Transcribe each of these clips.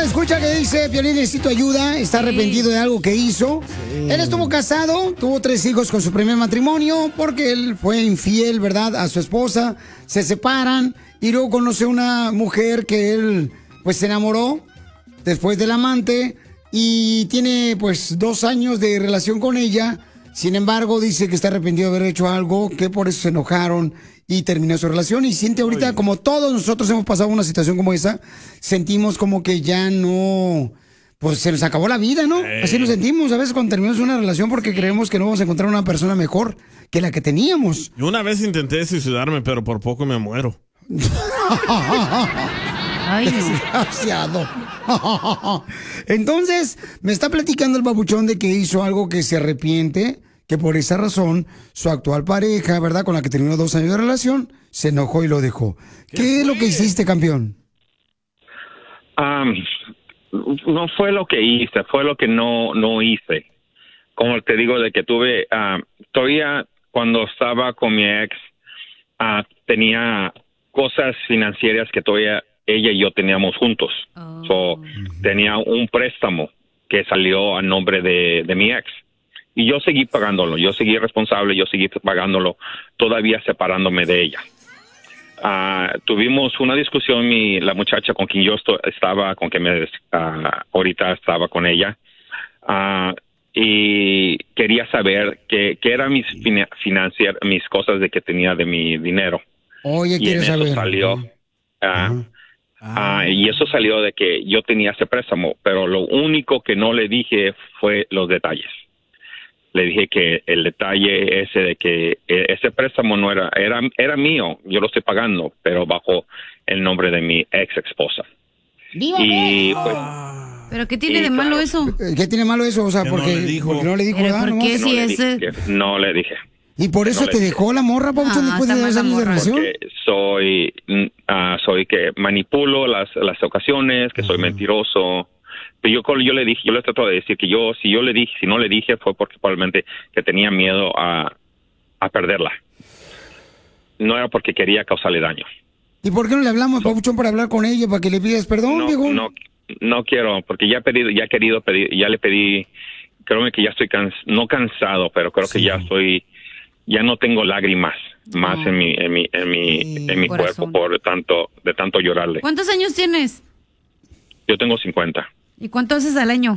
escucha que dice, Piolín, necesito ayuda, está arrepentido de algo que hizo. Él estuvo casado, tuvo 3 hijos con su primer matrimonio, porque él fue infiel, ¿verdad?, a su esposa. Se separan y luego conoce una mujer que él, pues, se enamoró después del amante y tiene, pues, 2 años de relación con ella. Sin embargo, dice que está arrepentido de haber hecho algo, que por eso se enojaron y terminó su relación. Y siente ahorita, como todos nosotros hemos pasado una situación como esa, sentimos como que ya no, pues se nos acabó la vida, ¿no? Así nos sentimos a veces cuando terminamos una relación porque creemos que no vamos a encontrar una persona mejor que la que teníamos. Yo una vez intenté suicidarme, pero por poco me muero. Ay, desgraciado. Entonces, me está platicando el babuchón de que hizo algo que se arrepiente, que por esa razón su actual pareja, ¿verdad?, con la que terminó 2 años de relación, se enojó y lo dejó. ¿Qué es lo que hiciste, campeón? No fue lo que hice, fue lo que no hice. Como te digo, de que tuve, todavía cuando estaba con mi ex, tenía cosas financieras que todavía ella y yo teníamos juntos. Tenía un préstamo que salió a nombre de mi ex. Y yo seguí pagándolo, yo seguí responsable, yo seguí pagándolo, todavía separándome de ella. Tuvimos una discusión, la muchacha con quien yo estaba, con quien ahorita estaba con ella, y quería saber qué eran mis mis cosas de que tenía de mi dinero. Oye, y en eso saber. Salió, y eso salió de que yo tenía ese préstamo, pero lo único que no le dije fue los detalles. Le dije que el detalle ese de que ese préstamo no era mío, yo lo estoy pagando, pero bajo el nombre de mi ex esposa. Y pues, ¿pero qué tiene de malo eso? ¿Qué tiene malo eso? O sea, porque no le dijo nada. ¿Por qué si ese? No le dije. ¿Y por eso te dejó la morra, Pauchón, después de 2 años de relación? Porque soy que manipulo las ocasiones, que soy mentiroso. Pero yo le dije, yo le trato de decir que si no le dije fue porque probablemente que tenía miedo a perderla. No era porque quería causarle daño. ¿Y por qué no le hablamos, Pauchón, para hablar con ella, para que le pidas perdón, viejo? No quiero, porque ya le pedí, creo que ya estoy no cansado, pero creo que ya no tengo lágrimas más en mi cuerpo de tanto llorarle. ¿Cuántos años tienes? Yo tengo 50. ¿Y cuánto haces al año?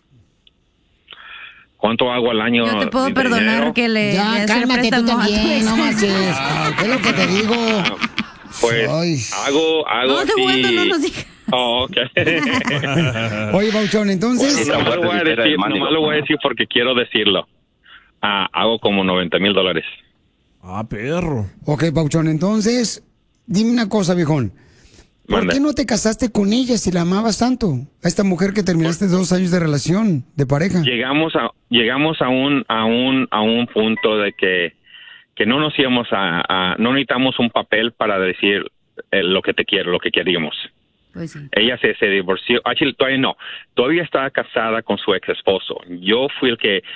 ¿Cuánto hago al año? Yo te puedo perdonar dinero? que le Ya, cálmate tú también, no marches. ¿Qué es lo que te digo? Pues hago no, así. Jugando, no nos digas. Oh, okay. Oye, Pauchón, entonces... Nomás lo voy a decir porque quiero decirlo. Hago como $90,000. Perro. Ok, Pauchón, entonces, dime una cosa, viejón. ¿Por qué no te casaste con ella si la amabas tanto? A esta mujer que terminaste 2 años de relación, de pareja. Llegamos a un punto de que no nos íbamos no necesitamos un papel para decir lo que te quiero, lo que queríamos. Pues sí. Ella se divorció. Todavía estaba casada con su ex esposo. Yo fui el que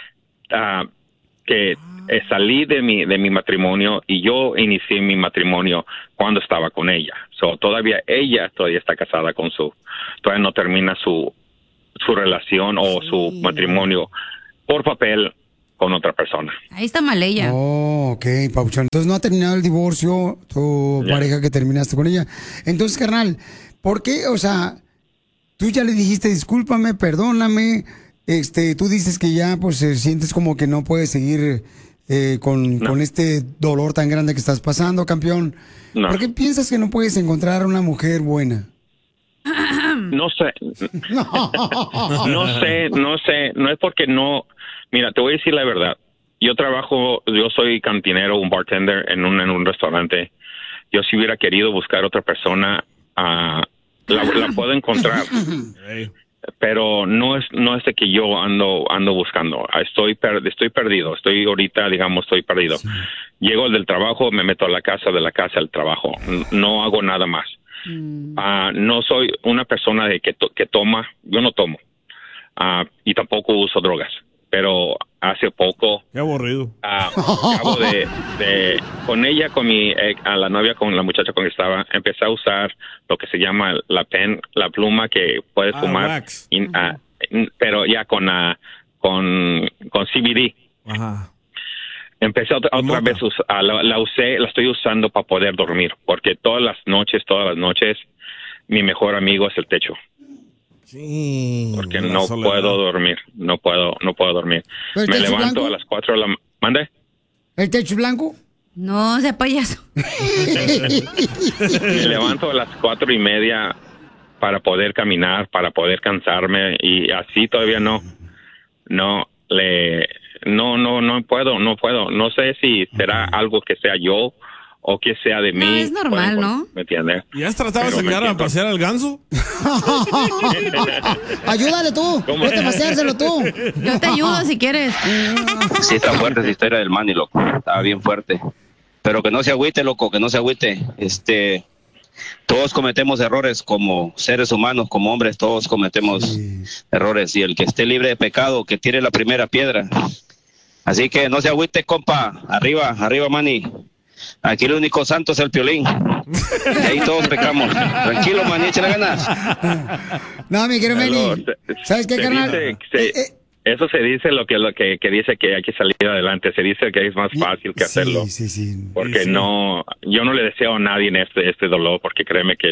salí de mi matrimonio y yo inicié mi matrimonio cuando estaba con ella. Ella todavía está casada todavía no termina su relación o su matrimonio por papel con otra persona. Ahí está mal ella. Oh, ok, Pauchón. Entonces no ha terminado el divorcio tu pareja que terminaste con ella. Entonces, carnal, ¿por qué? O sea, tú ya le dijiste discúlpame, perdóname. Tú dices que ya pues sientes como que no puedes seguir con este dolor tan grande que estás pasando, campeón. No. ¿Por qué piensas que no puedes encontrar una mujer buena? No sé. No sé. No es porque no. Mira, te voy a decir la verdad. Yo soy cantinero, un bartender en un restaurante. Yo si hubiera querido buscar otra persona, la puedo encontrar. Pero no es de que yo ando buscando. Estoy perdido. Estoy perdido. Sí. Llego del trabajo, me meto a la casa, de la casa al trabajo. No hago nada más. No soy una persona que toma. Yo no tomo. Y tampoco uso drogas. pero hace poco Qué aburrido. acabo con ella, a la novia, con la muchacha con que estaba, empecé a usar lo que se llama la pluma que puedes fumar, wax. pero ya con CBD. Ajá. Empecé otra vez, la estoy usando para poder dormir, porque todas las noches, mi mejor amigo es el techo. Sí. Porque no puedo dormir, no puedo dormir. Me levanto a las 4 de la mañana. ¿Mande? ¿El techo blanco? No, sea payaso. Me levanto a las 4:30 para poder caminar, para poder cansarme, y así todavía no puedo. No sé si será algo que sea yo o que sea de mí. No, es normal, ¿no? ¿Me entiendes? ¿Y has tratado de sacar a pasear al ganso? Ayúdale tú. Vete a paseárselo tú. Yo te ayudo si quieres. Sí, está fuerte esa historia del Manny, loco. Estaba bien fuerte. Pero que no se agüite, loco, que no se agüite. Todos cometemos errores como seres humanos, como hombres, todos cometemos errores. Y el que esté libre de pecado, que tire la primera piedra. Así que no se agüite, compa. Arriba, Manny. Aquí el único santo es el Piolín. Y ahí todos pecamos. Tranquilo, Manny, échale ganas. No, mi querido Manny. ¿Sabes qué, carnal? Eso se dice lo que dice que hay que salir adelante. Se dice que es más fácil que hacerlo. Sí. Porque yo no le deseo a nadie este dolor, porque créeme que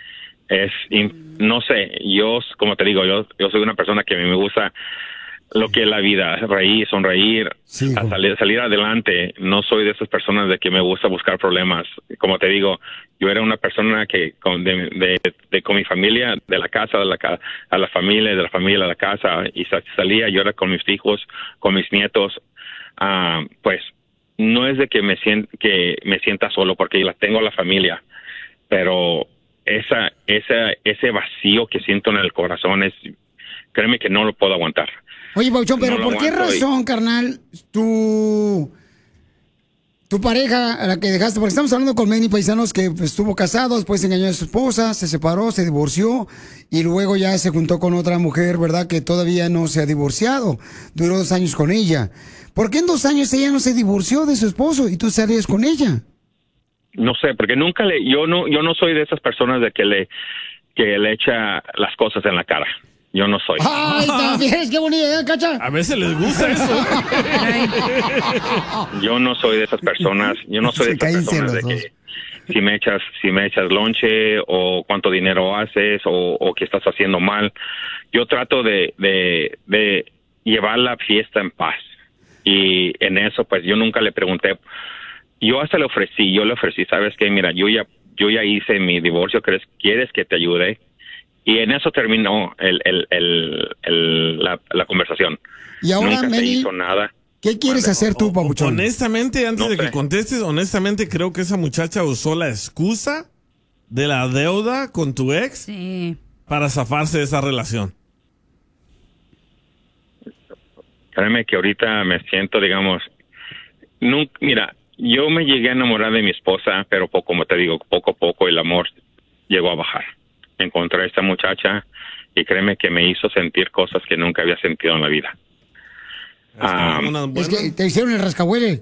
no sé, yo, como te digo, yo soy una persona que me gusta lo que es la vida, reír, sonreír, salir adelante. No soy de esas personas de que me gusta buscar problemas. Como te digo, yo era una persona que con mi familia, de la casa a la familia, de la familia a la casa, y salía, yo era con mis hijos, con mis nietos. Pues no es de que me sienta solo, porque la tengo a la familia, pero ese vacío que siento en el corazón créeme que no lo puedo aguantar. Oye, Pauchón, pero ¿por qué razón, carnal, tu pareja a la que dejaste? Porque estamos hablando con Manny, paisanos, que estuvo casado, después engañó a su esposa, se separó, se divorció y luego ya se juntó con otra mujer, ¿verdad? Que todavía no se ha divorciado. Duró 2 años con ella. ¿Por qué en 2 años ella no se divorció de su esposo y tú salías con ella? No sé, porque yo no soy de esas personas de que le echa las cosas en la cara. Yo no soy. ¡Ay, también! ¡Qué bonita idea, Cacha! A veces les gusta eso. Yo no soy de esas personas. Yo no soy de esas personas de que si me echas lonche o cuánto dinero haces o qué estás haciendo mal. Yo trato de llevar la fiesta en paz. Y en eso, pues yo nunca le pregunté. Yo hasta le ofrecí, ¿sabes qué? Mira, yo ya hice mi divorcio, ¿quieres que te ayude? Y en eso terminó la conversación. Y ahora, nunca se hizo nada. ¿Qué quieres hacer tú, papuchón? Honestamente, antes de que contestes, creo que esa muchacha usó la excusa de la deuda con tu ex para zafarse de esa relación. Créeme que ahorita me siento, digamos, mira, yo me llegué a enamorar de mi esposa, pero como te digo, poco a poco el amor llegó a bajar. Encontré a esta muchacha y créeme que me hizo sentir cosas que nunca había sentido en la vida. Es que te hicieron el rascahuele.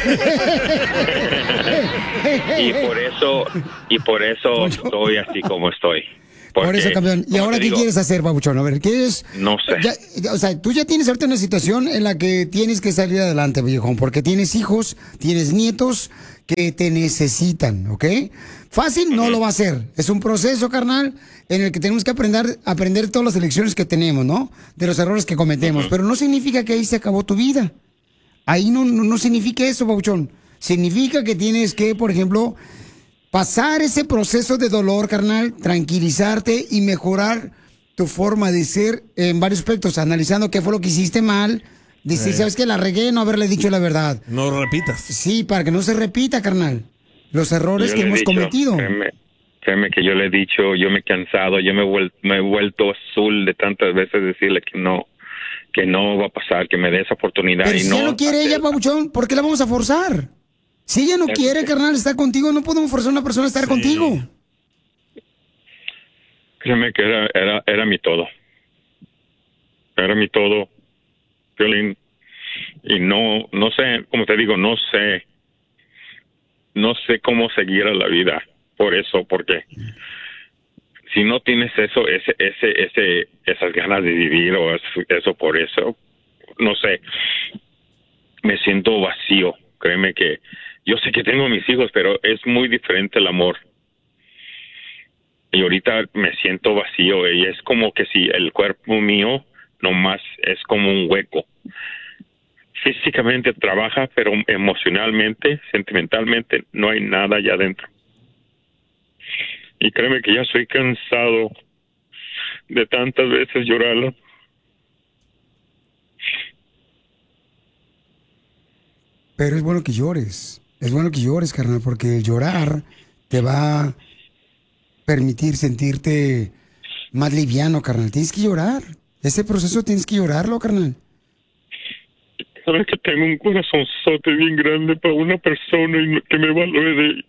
y por eso estoy así como estoy. Por eso, campeón. ¿Y ahora qué quieres hacer, babuchón? A ver, ¿qué es? No sé. O sea, tú ya tienes ahorita una situación en la que tienes que salir adelante, viejón, porque tienes hijos, tienes nietos que te necesitan, ¿ok? Fácil no lo va a ser. Es un proceso, carnal, en el que tenemos que aprender todas las lecciones que tenemos, ¿no? De los errores que cometemos. Pero no significa que ahí se acabó tu vida. Ahí no significa eso, babuchón. Significa que tienes que, por ejemplo, pasar ese proceso de dolor, carnal, tranquilizarte y mejorar tu forma de ser en varios aspectos, analizando qué fue lo que hiciste mal, decir, ¿sabes qué? La regué, no haberle dicho la verdad. No lo repitas. Sí, para que no se repita, carnal, los errores que hemos cometido. Créeme que yo le he dicho, yo me he cansado, yo me he vuelto azul de tantas veces decirle que no va a pasar, que me dé esa oportunidad. Pero si no no quiere ella, papuchón, ¿por qué la vamos a forzar? Si ella no quiere, carnal, estar contigo, no podemos forzar a una persona a estar contigo. Créeme que era mi todo. Era mi todo. Violín, Y no sé, como te digo, no sé cómo seguir a la vida por eso, porque si no tienes esas ganas de vivir o eso por eso, no sé, me siento vacío. Créeme que yo sé que tengo mis hijos, pero es muy diferente el amor. Y ahorita me siento vacío y es como que si el cuerpo mío nomás es como un hueco. Físicamente trabaja, pero emocionalmente, sentimentalmente, no hay nada allá adentro. Y créeme que ya estoy cansado de tantas veces llorarlo. Pero es bueno que llores. Es bueno que llores, carnal, porque el llorar te va a permitir sentirte más liviano, carnal. Tienes que llorar. Ese proceso tienes que llorarlo, carnal. Sabes que tengo un corazonzote bien grande para una persona y que me valore.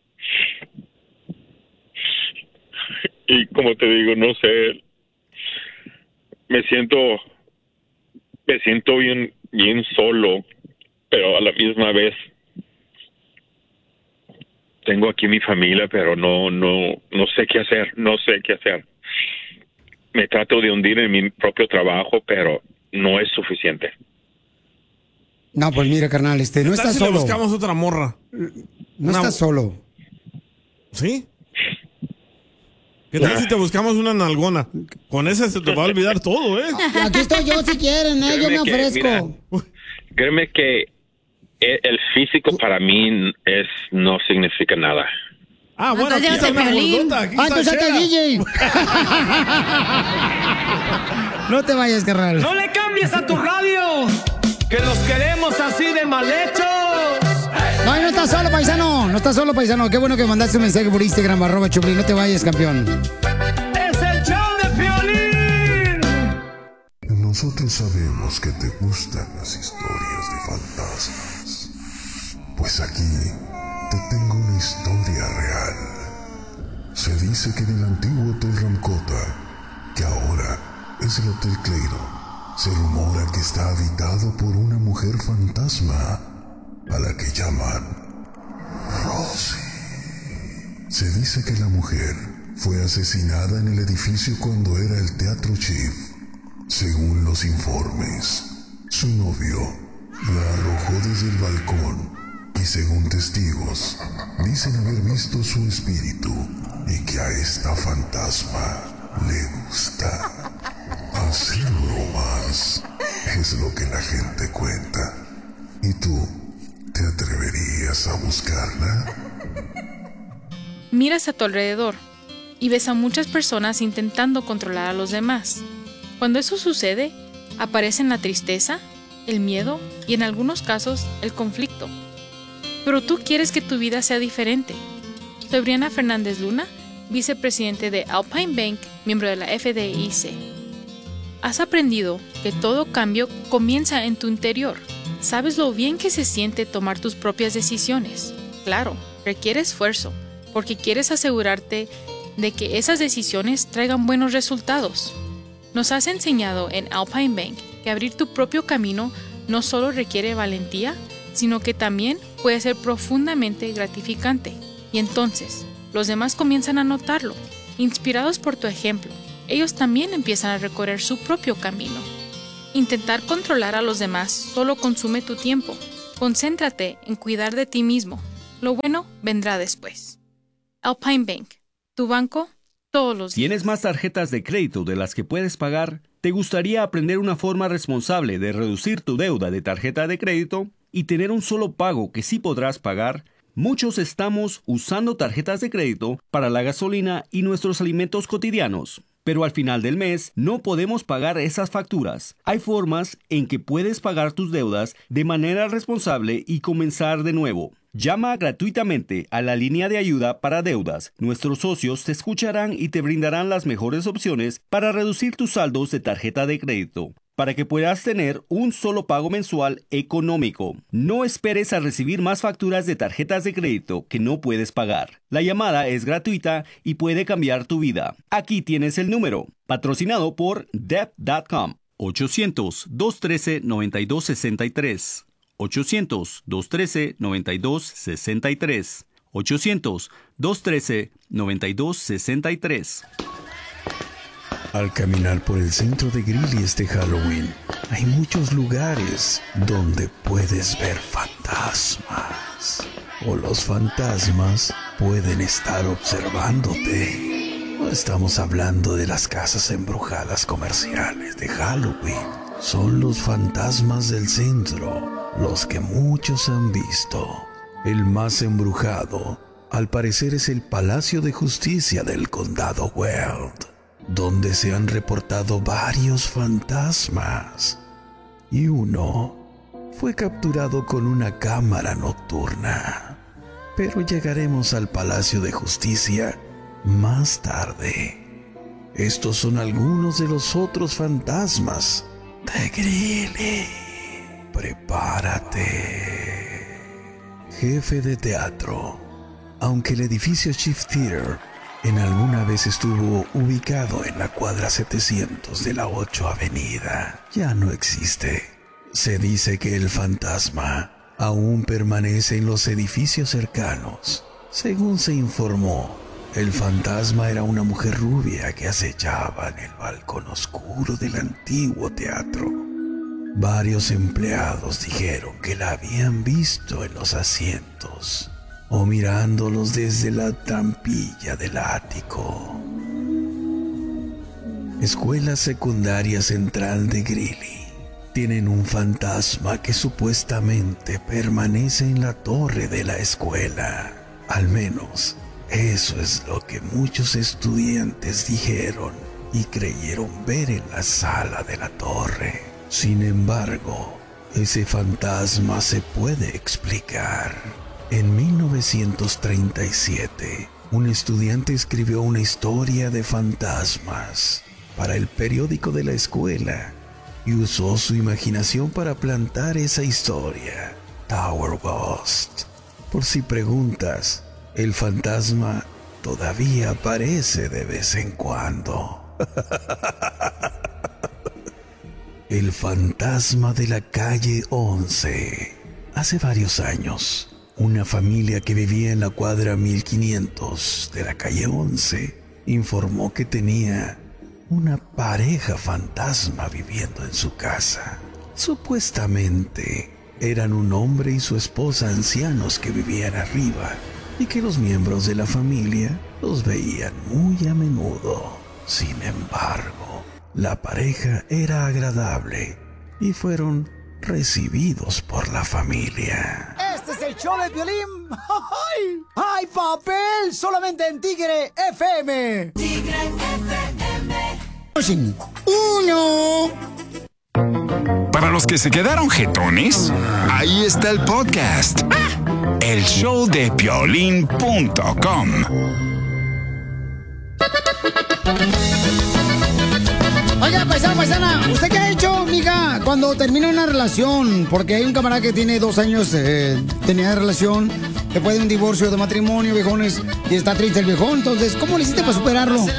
Y como te digo, no sé, me siento bien solo, pero a la misma vez tengo aquí mi familia, pero no sé qué hacer, Me trato de hundir en mi propio trabajo, pero no es suficiente. No, pues mira, carnal, no estás si solo. le buscamos otra morra? No estás solo. ¿Sí? ¿Qué tal si te buscamos una nalgona? Con esa se te va a olvidar todo, ¿eh? Aquí estoy yo si quieren, ¿eh? Yo me ofrezco. Créeme que el físico para mí no significa nada. Ah, bueno, aquí está una gordota. Entonces saca DJ. No te vayas, carnal. ¡No le cambies a tu radio! ¡Que los queremos así de mal hechos! No, no estás solo, paisano. No estás solo, paisano. Qué bueno que mandaste un mensaje por Instagram, @Choplin. No te vayas, campeón. ¡Es el show de Piolín! Nosotros sabemos que te gustan las historias de fantasmas. Pues aquí te tengo una historia real. Se dice que en el antiguo Hotel Ramcota, que ahora es el Hotel Cleiro, se rumora que está habitado por una mujer fantasma a la que llaman Rosie. Se dice que la mujer fue asesinada en el edificio cuando era el Teatro Chief. Según los informes, su novio la arrojó desde el balcón y según testigos, dicen haber visto su espíritu y que a esta fantasma le gusta hacer bromas. Es lo que la gente cuenta. ¿Y tú, te atreverías a buscarla? Miras a tu alrededor y ves a muchas personas intentando controlar a los demás. Cuando eso sucede, aparecen la tristeza, el miedo y en algunos casos el conflicto. Pero tú quieres que tu vida sea diferente. Soy Brianna Fernández Luna, vicepresidente de Alpine Bank, miembro de la FDIC. Has aprendido que todo cambio comienza en tu interior. Sabes lo bien que se siente tomar tus propias decisiones. Claro, requiere esfuerzo, porque quieres asegurarte de que esas decisiones traigan buenos resultados. Nos has enseñado en Alpine Bank que abrir tu propio camino no solo requiere valentía, sino que también puede ser profundamente gratificante. Y entonces, los demás comienzan a notarlo. Inspirados por tu ejemplo, ellos también empiezan a recorrer su propio camino. Intentar controlar a los demás solo consume tu tiempo. Concéntrate en cuidar de ti mismo. Lo bueno vendrá después. Alpine Bank, tu banco todos los días. ¿Tienes más tarjetas de crédito de las que puedes pagar? ¿Te gustaría aprender una forma responsable de reducir tu deuda de tarjeta de crédito y tener un solo pago que sí podrás pagar? Muchos estamos usando tarjetas de crédito para la gasolina y nuestros alimentos cotidianos, pero al final del mes no podemos pagar esas facturas. Hay formas en que puedes pagar tus deudas de manera responsable y comenzar de nuevo. Llama gratuitamente a la línea de ayuda para deudas. Nuestros socios te escucharán y te brindarán las mejores opciones para reducir tus saldos de tarjeta de crédito, para que puedas tener un solo pago mensual económico. No esperes a recibir más facturas de tarjetas de crédito que no puedes pagar. La llamada es gratuita y puede cambiar tu vida. Aquí tienes el número, patrocinado por Debt.com. 800-213-9263. 800-213-9263. 800-213-9263. Al caminar por el centro de Greeley este Halloween, hay muchos lugares donde puedes ver fantasmas. O los fantasmas pueden estar observándote. No estamos hablando de las casas embrujadas comerciales de Halloween. Son los fantasmas del centro, los que muchos han visto. El más embrujado, al parecer, es el Palacio de Justicia del Condado Weld, donde se han reportado varios fantasmas. Y uno fue capturado con una cámara nocturna. Pero llegaremos al Palacio de Justicia más tarde. Estos son algunos de los otros fantasmas de Greeley. Prepárate. Jefe de teatro. Aunque el edificio Chief Theater en alguna vez estuvo ubicado en la cuadra 700 de la 8 Avenida, ya no existe. Se dice que el fantasma aún permanece en los edificios cercanos. Según se informó, el fantasma era una mujer rubia que acechaba en el balcón oscuro del antiguo teatro. Varios empleados dijeron que la habían visto en los asientos o mirándolos desde la trampilla del ático. Escuela Secundaria Central de Greeley tienen un fantasma que supuestamente permanece en la torre de la escuela. Al menos, eso es lo que muchos estudiantes dijeron y creyeron ver en la sala de la torre. Sin embargo, ese fantasma se puede explicar. En 1937, un estudiante escribió una historia de fantasmas para el periódico de la escuela y usó su imaginación para plantar esa historia, Tower Ghost. Por si preguntas, el fantasma todavía aparece de vez en cuando. El fantasma de la calle 11. Hace varios años, una familia que vivía en la cuadra 1500 de la calle 11 informó que tenía una pareja fantasma viviendo en su casa. Supuestamente eran un hombre y su esposa ancianos que vivían arriba y que los miembros de la familia los veían muy a menudo. Sin embargo, la pareja era agradable y fueron recibidos por la familia. Este es el show de Piolín. ¡Ay! ¡Ay, papel! Solamente en Tigre FM. Tigre FM. Uno. Para los que se quedaron jetones, ahí está el podcast. El show de Piolín.com. Oiga, paisana, ¿usted qué ha hecho, mija, cuando termina una relación? Porque hay un camarada que tiene 2 años, tenía relación, después de un divorcio de matrimonio, viejones, y está triste el viejón. Entonces, ¿cómo le hiciste para superarlo?